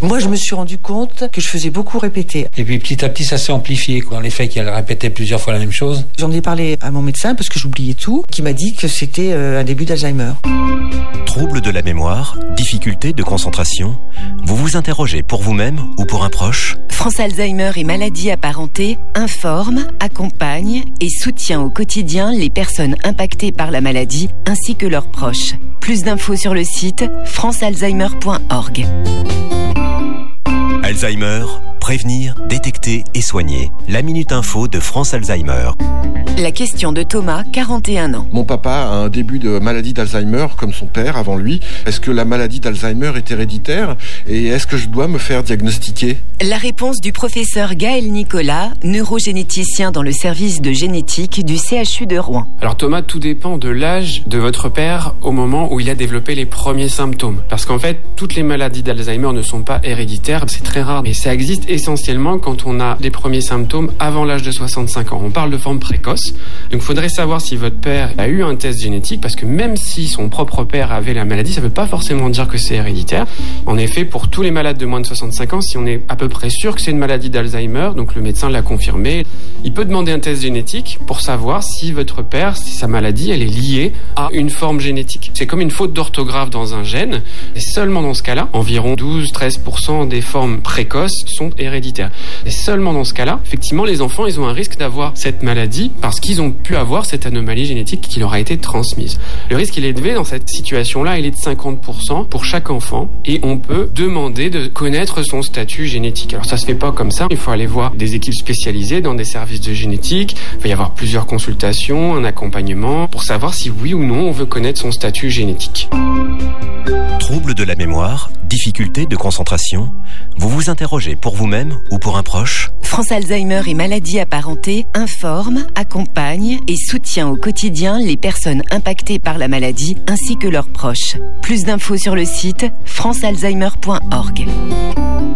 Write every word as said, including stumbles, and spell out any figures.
Moi, je me suis rendu compte que je faisais beaucoup répéter. Et puis petit à petit, ça s'est amplifié, quoi. L'effet qu'elle répétait plusieurs fois la même chose. J'en ai parlé à mon médecin parce que j'oubliais tout, qui m'a dit que c'était euh, un début d'Alzheimer. Troubles de la mémoire, difficultés de concentration. Vous vous interrogez pour vous-même ou pour un proche ? France Alzheimer et maladies apparentées informe, accompagne et soutient au quotidien les personnes impactées par la maladie ainsi que leurs proches. Plus d'infos sur le site france alzheimer point org. Alzheimer, prévenir, détecter et soigner. La Minute Info de France Alzheimer. La question de Thomas, quarante et un ans. Mon papa a un début de maladie d'Alzheimer comme son père avant lui. Est-ce que la maladie d'Alzheimer est héréditaire et est-ce que je dois me faire diagnostiquer ? La réponse du professeur Gaël Nicolas, neurogénéticien dans le service de génétique du C H U de Rouen. Alors Thomas, tout dépend de l'âge de votre père au moment où il a développé les premiers symptômes. Parce qu'en fait, toutes les maladies d'Alzheimer ne sont pas héréditaires, c'est très rare. Et ça existe essentiellement quand on a les premiers symptômes avant l'âge de soixante-cinq ans. On parle de forme précoce. Donc il faudrait savoir si votre père a eu un test génétique, parce que même si son propre père avait la maladie, ça ne veut pas forcément dire que c'est héréditaire. En effet, pour tous les malades de moins de soixante-cinq ans, si on est à peu près sûr que c'est une maladie d'Alzheimer, donc le médecin l'a confirmé, il peut demander un test génétique pour savoir si votre père, si sa maladie, elle est liée à une forme génétique. C'est comme une faute d'orthographe dans un gène, et seulement dans ce cas-là, environ douze à treize pour cent des formes précoces sont héréditaires. Et seulement dans ce cas-là, effectivement, les enfants, ils ont un risque d'avoir cette maladie parce qu'ils ont pu avoir cette anomalie génétique qui leur a été transmise. Le risque, il est élevé dans cette situation-là, il est de cinquante pour cent pour chaque enfant, et on peut demander de connaître son statut génétique. Alors ça se fait pas comme ça, il faut aller voir des équipes spécialisées dans des services de génétique, il va y avoir plusieurs consultations, un accompagnement, pour savoir si oui ou non on veut connaître son statut génétique. Troubles de la mémoire, difficultés de concentration. Vous vous interrogez pour vous-même ou pour un proche ? France Alzheimer et maladies apparentées informe, accompagne et soutient au quotidien les personnes impactées par la maladie ainsi que leurs proches. Plus d'infos sur le site france alzheimer point org.